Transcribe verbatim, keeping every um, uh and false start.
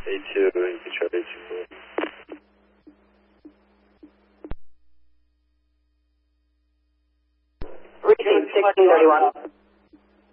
A two, you can try A two. Reaching sixteen thirty-one.